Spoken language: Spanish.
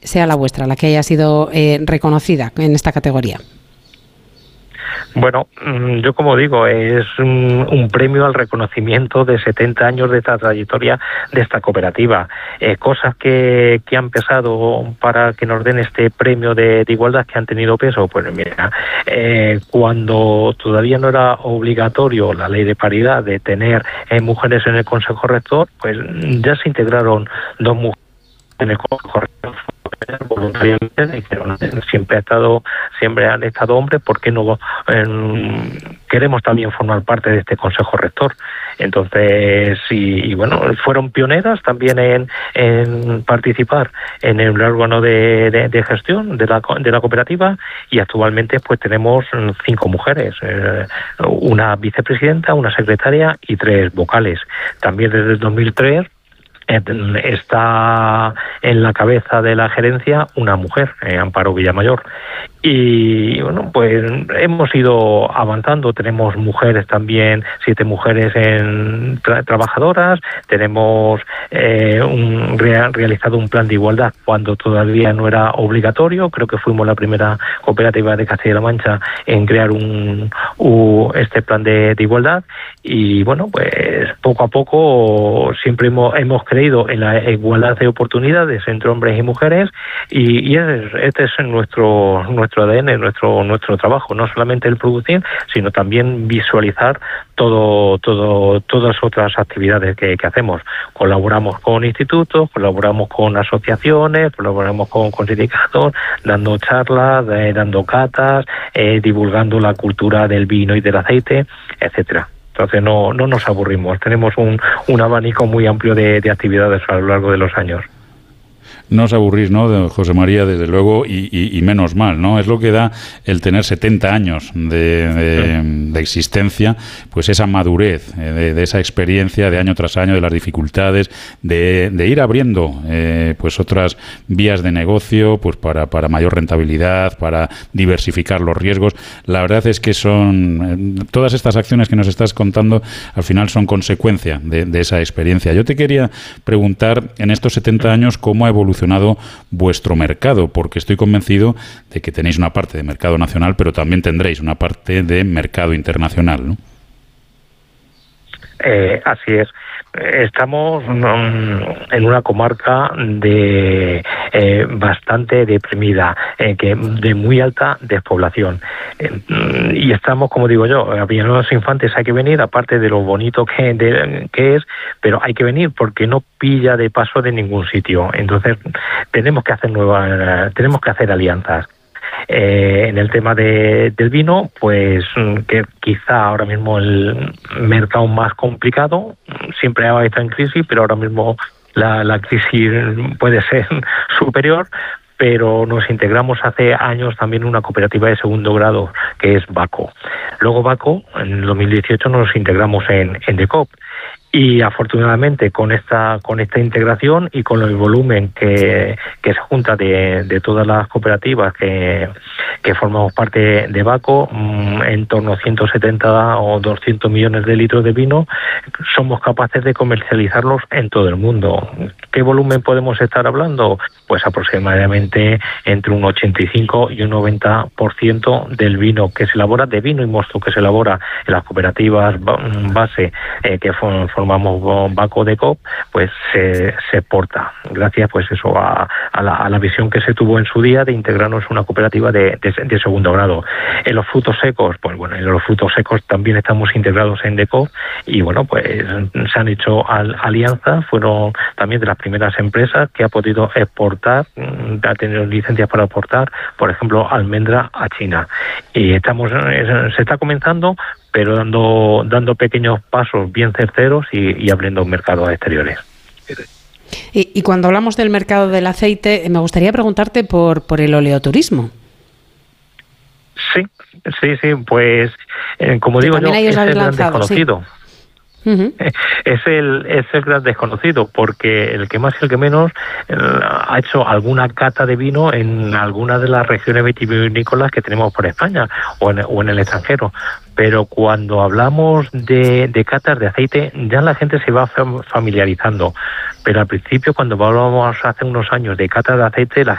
sea la vuestra, la que haya sido reconocida en esta categoría. Bueno, yo como digo, es un premio al reconocimiento de 70 años de esta trayectoria de esta cooperativa. Cosas que han pesado para que nos den este premio de igualdad, que han tenido peso, pues mira, cuando todavía no era obligatorio la ley de paridad de tener mujeres en el Consejo Rector, pues ya se integraron 2 mujeres en el Consejo Rector voluntariamente. Dijeron, siempre han estado hombres, ¿por qué no queremos también formar parte de este Consejo Rector? Entonces, y bueno, fueron pioneras también en participar en el órgano de gestión de la cooperativa, y actualmente pues tenemos 5 mujeres, una vicepresidenta, una secretaria y 3 vocales. También desde el 2003 está en la cabeza de la gerencia una mujer, Amparo Villamayor. Y bueno, pues hemos ido avanzando. Tenemos mujeres también, 7 mujeres trabajadoras. Tenemos realizado un plan de igualdad cuando todavía no era obligatorio. Creo que fuimos la primera cooperativa de Castilla-La Mancha en crear este plan de igualdad. Y bueno, pues poco a poco siempre hemos creído en la igualdad de oportunidades entre hombres y mujeres, y este es nuestro ADN, nuestro trabajo, no solamente el producir, sino también visualizar todas otras actividades que hacemos. Colaboramos con institutos, colaboramos con asociaciones, colaboramos con sindicatos, dando charlas, dando catas, divulgando la cultura del vino y del aceite, etcétera. Entonces no nos aburrimos, tenemos un abanico muy amplio de actividades a lo largo de los años. No os aburrís, ¿no, José María? Desde luego, y menos mal, ¿no? Es lo que da el tener 70 años de existencia, pues esa madurez, de esa experiencia de año tras año, de las dificultades, de ir abriendo pues otras vías de negocio, pues para mayor rentabilidad, para diversificar los riesgos. La verdad es que son todas estas acciones que nos estás contando, al final son consecuencia de esa experiencia. Yo te quería preguntar, en estos 70 años, ¿cómo ha evolucionado vuestro mercado? Porque estoy convencido de que tenéis una parte de mercado nacional, pero también tendréis una parte de mercado internacional, ¿no? Así es. Estamos en una comarca bastante deprimida, de muy alta despoblación, y estamos, como digo yo, a Villanueva Infantes hay que venir, aparte de lo bonito que es, pero hay que venir porque no pilla de paso de ningún sitio. Entonces tenemos que hacer alianzas. En el tema del vino, pues que quizá ahora mismo el mercado más complicado, siempre está en crisis, pero ahora mismo la crisis puede ser superior, pero nos integramos hace años también en una cooperativa de segundo grado, que es Baco. Luego Baco, en el 2018 nos integramos en Decop. Y afortunadamente con esta integración y con el volumen que se junta de todas las cooperativas que formamos parte de Baco, en torno a 170 o 200 millones de litros de vino, somos capaces de comercializarlos en todo el mundo. ¿Qué volumen podemos estar hablando? Pues aproximadamente entre un 85 y un 90% del vino que se elabora, de vino y mosto que se elabora en las cooperativas base que formamos Baco Decop, pues se exporta, gracias pues eso a la visión que se tuvo en su día de integrarnos en una cooperativa de segundo grado. En los frutos secos, pues bueno, en los frutos secos también estamos integrados en Decop, y bueno, pues se han hecho alianzas, fueron también de las primeras empresas que ha podido exportar, ha tenido licencias para exportar, por ejemplo, almendra a China. Y se está comenzando, pero dando pequeños pasos bien certeros y abriendo mercados exteriores. Y cuando hablamos del mercado del aceite, me gustaría preguntarte por el oleoturismo. Sí, pues como digo yo, es el gran desconocido. Sí. Uh-huh. Es el gran desconocido, porque el que más y el que menos ha hecho alguna cata de vino en alguna de las regiones vitivinícolas que tenemos por España o en el extranjero. Pero cuando hablamos de catas de aceite, ya la gente se va familiarizando. Pero al principio, cuando hablábamos hace unos años de catas de aceite, la